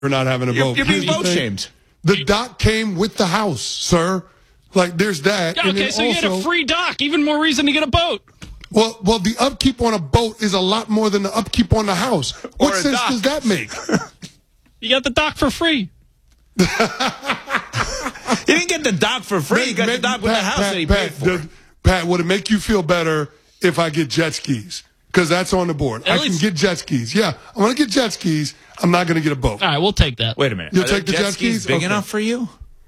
for not having a boat. You're being boat shamed. The dock came with the house, sir. Like, there's that. Yeah, okay, so you get a free dock. Even more reason to get a boat. Well, the upkeep on a boat is a lot more than the upkeep on the house. What sense does that make? You got the dock for free. You didn't get the dock for free. You got the dock with the house that he paid for. Pat, would it make you feel better if I get jet skis? Because that's on the board. I can get jet skis. Yeah, I want to get jet skis. I'm not going to get a boat. All right, we'll take that. Wait a minute. You'll take the jet skis? Big enough for you?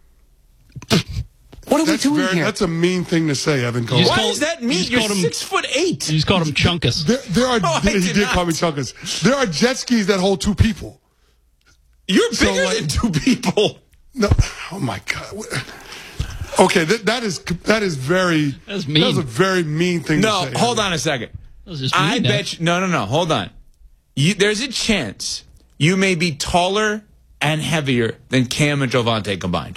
What are we doing here? That's a mean thing to say, Evan Cole. Why does that mean? You're 6'8". You just called him Chunkus. He did call me Chunkus. There are jet skis that hold 2 people. You're bigger than 2 people. No, oh my God. Okay, that is very. That's mean. That was a very mean thing to say. No, hold on a second. I bet you. No. Hold on. There's a chance you may be taller and heavier than Cam and Javonte combined.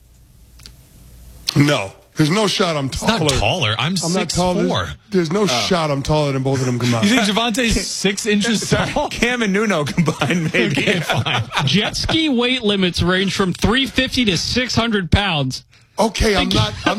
No. There's no shot I'm taller. Not taller. I'm 6'4". There's no shot I'm taller than both of them combined. You think Javonte's 6 inches tall? Cam and Nuno combined, maybe. Okay, fine. Jet ski weight limits range from 350 to 600 pounds. Okay, I'm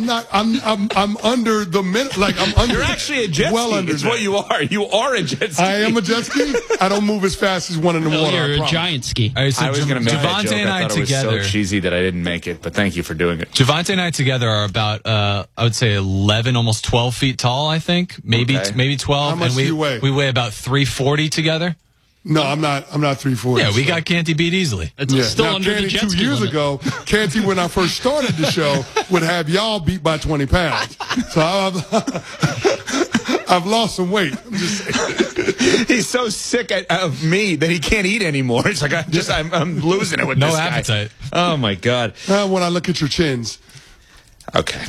under the minute. Like, I'm under. You're actually a jet ski. Under it's what you are. You are a jet ski. I am a jet ski. I don't move as fast as one in the water. You're a giant ski. Right, so I was going to make Javonte that joke. and I thought together. It was so cheesy that I didn't make it, but thank you for doing it. Javonte and I together are about, I would say 11, almost 12 feet tall, I think. Maybe 12. How much do you weigh? We weigh about 340 together. No, I'm not 340. Yeah, we got Canty beat easily. It's still now, under Canty, the jet 2 ski years limit. ago, Canty, when I first started the show, would have y'all beat by 20 pounds. So I've lost some weight. I'm just saying. He's so sick of me that he can't eat anymore. It's like I'm losing it with this guy. No appetite. Oh my God. When I look at your chins. Okay,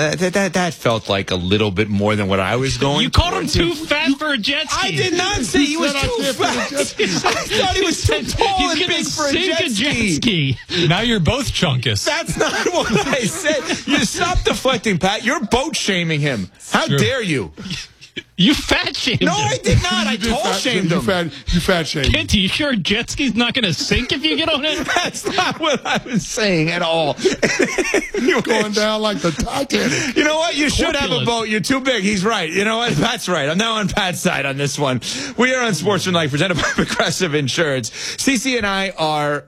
that felt like a little bit more than what I was going. You called him too fat for a jet ski. I did not say he was too fat. I thought he was too tall and big for a jet ski. Now you're both Chunkus. That's not what I said. You stop deflecting, Pat. You're boat shaming him. How dare you? You fat shamed him. No, I did not. I tall shamed him. You fat shamed him. Canty, you sure a jet ski's not going to sink if you get on it? That's not what I was saying at all. You're going down like the Titanic. You know what? You should have a boat. You're too big. He's right. You know what? Pat's right. I'm now on Pat's side on this one. We are on Sportsmanlike, presented by Progressive Insurance. CC and I are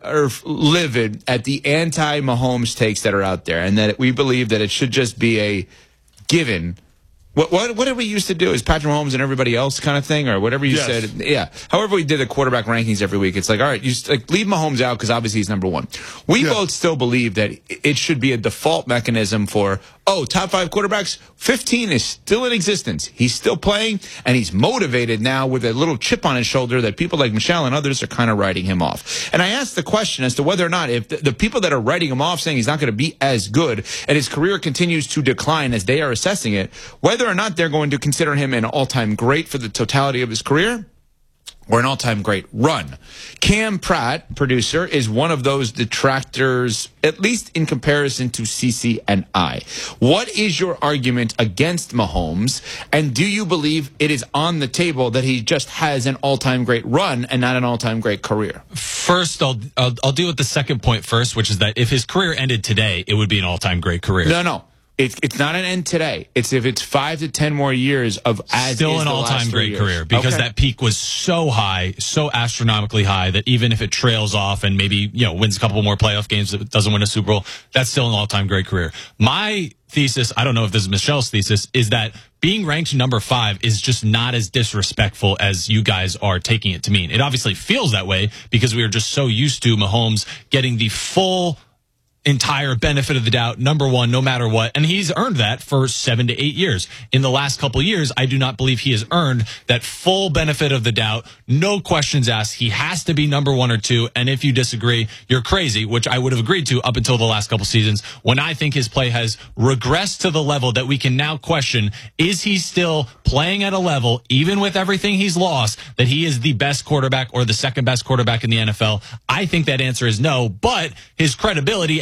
livid at the anti-Mahomes takes that are out there, and that we believe that it should just be a given. What did we used to do? Is Patrick Mahomes and everybody else kind of thing, or whatever you said? Yeah. However we did the quarterback rankings every week, it's like, all right, you leave Mahomes out because obviously he's number 1. We both still believe that it should be a default mechanism for, top 5 quarterbacks, 15 is still in existence. He's still playing, and he's motivated now with a little chip on his shoulder that people like Michelle and others are kind of writing him off. And I asked the question as to whether or not, if the people that are writing him off, saying he's not going to be as good, and his career continues to decline as they are assessing it, whether or not they're going to consider him an all-time great for the totality of his career, or an all-time great run. Cam Pratt, producer, is one of those detractors, at least in comparison to CC and I. What is your argument against Mahomes, and do you believe it is on the table that he just has an all-time great run and not an all-time great career? First, I'll deal with the second point first, which is that if his career ended today, it would be an all-time great career. No. It's not an end today. It's if it's 5 to 10 more years of still an all-time great career, because that peak was so high, so astronomically high, that even if it trails off and maybe wins a couple more playoff games, doesn't win a Super Bowl, that's still an all-time great career. My thesis, I don't know if this is Michelle's thesis, is that being ranked number 5 is just not as disrespectful as you guys are taking it to mean. It obviously feels that way because we are just so used to Mahomes getting the full entire benefit of the doubt, number 1, no matter what. And he's earned that for 7 to 8 years. In the last couple years, I do not believe he has earned that full benefit of the doubt. No questions asked. He has to be number 1 or 2. And if you disagree, you're crazy, which I would have agreed to up until the last couple seasons, when I think his play has regressed to the level that we can now question, is he still playing at a level, even with everything he's lost, that he is the best quarterback or the second best quarterback in the NFL? I think that answer is no, but his credibility and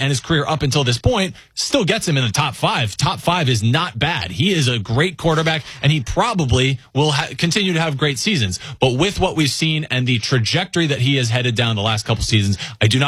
and his career up until this point still gets him in the top 5. Top 5 is not bad. He is a great quarterback, and he probably will continue to have great seasons. But with what we've seen and the trajectory that he has headed down the last couple seasons, I do not